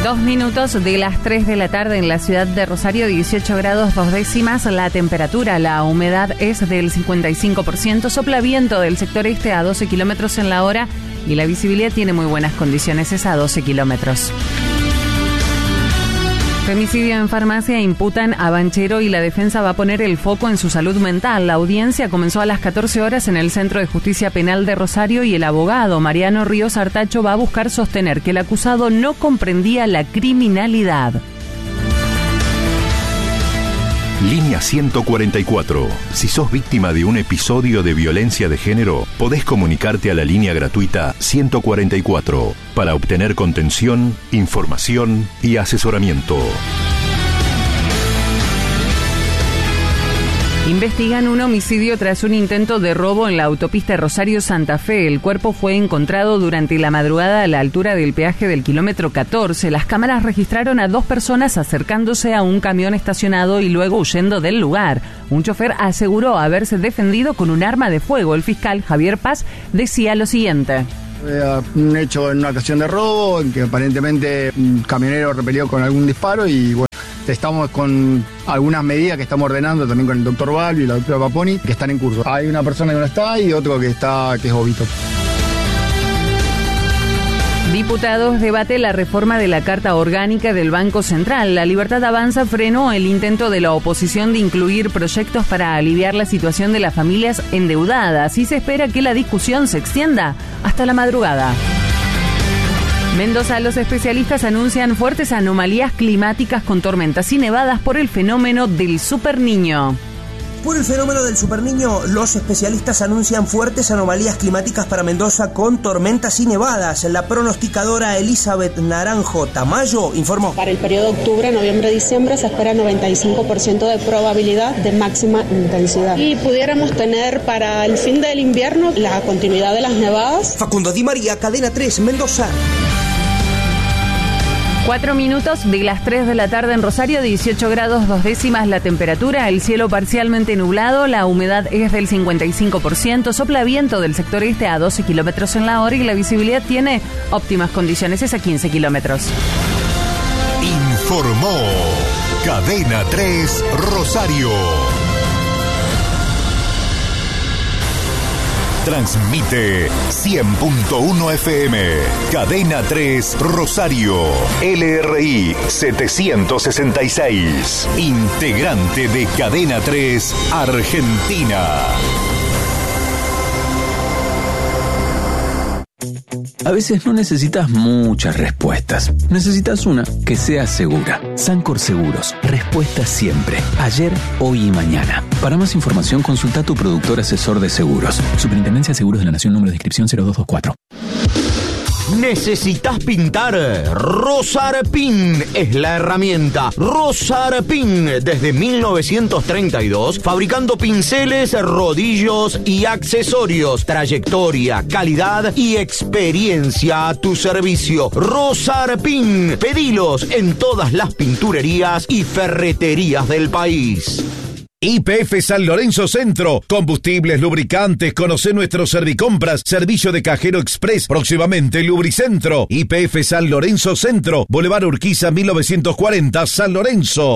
2 minutos de las 3 de la tarde en la ciudad de Rosario, 18 grados 2 décimas la temperatura, la humedad es del 55%, sopla viento del sector este a 12 kilómetros en la hora y la visibilidad tiene muy buenas condiciones, es a 12 kilómetros. Femicidio en farmacia, imputan a Banchero y la defensa va a poner el foco en su salud mental. La audiencia comenzó a las 14 horas en el Centro de Justicia Penal de Rosario y el abogado Mariano Ríos Artacho va a buscar sostener que el acusado no comprendía la criminalidad. Línea 144. Si sos víctima de un episodio de violencia de género, podés comunicarte a la línea gratuita 144 para obtener contención, información y asesoramiento. Investigan un homicidio tras un intento de robo en la autopista Rosario-Santa Fe. El cuerpo fue encontrado durante la madrugada a la altura del peaje del kilómetro 14. Las cámaras registraron a 2 personas acercándose a un camión estacionado y luego huyendo del lugar. Un chofer aseguró haberse defendido con un arma de fuego. El fiscal Javier Paz decía lo siguiente. Un hecho en una ocasión de robo, en que aparentemente un camionero repelió con algún disparo y bueno, estamos con algunas medidas que estamos ordenando también con el doctor Balbi y la doctora Paponi, que están en curso. Hay una persona que no está y otro que es Bobito. Diputados debate la reforma de la Carta Orgánica del Banco Central. La Libertad Avanza frenó el intento de la oposición de incluir proyectos para aliviar la situación de las familias endeudadas y se espera que la discusión se extienda hasta la madrugada. Mendoza, los especialistas anuncian fuertes anomalías climáticas con tormentas y nevadas por el fenómeno del Superniño. Por el fenómeno del Superniño, los especialistas anuncian fuertes anomalías climáticas para Mendoza con tormentas y nevadas. La pronosticadora Elizabeth Naranjo Tamayo informó. Para el periodo octubre, noviembre, diciembre se espera 95% de probabilidad de máxima intensidad. Y pudiéramos tener para el fin del invierno la continuidad de las nevadas. Facundo Di María, Cadena 3, Mendoza. 4 minutos de las 3 de la tarde en Rosario, 18 grados 2 décimas la temperatura, el cielo parcialmente nublado, la humedad es del 55%, sopla viento del sector este a 12 kilómetros en la hora y la visibilidad tiene óptimas condiciones, es a 15 kilómetros. Informó Cadena 3 Rosario. Transmite 100.1 FM, Cadena 3 Rosario, LRI 766, integrante de Cadena 3 Argentina. A veces no necesitas muchas respuestas. Necesitas una que sea segura. Sancor Seguros. Respuesta siempre. Ayer, hoy y mañana. Para más información, consulta a tu productor asesor de seguros. Superintendencia de Seguros de la Nación, número de inscripción 0224. ¿Necesitas pintar? Rosarpin es la herramienta. Rosarpin, desde 1932, fabricando pinceles, rodillos y accesorios. Trayectoria, calidad y experiencia a tu servicio. Rosarpin, pedilos en todas las pinturerías y ferreterías del país. YPF San Lorenzo Centro, combustibles, lubricantes, conoce nuestro Servicompras, servicio de cajero express, próximamente Lubricentro. YPF San Lorenzo Centro, Boulevard Urquiza 1940, San Lorenzo.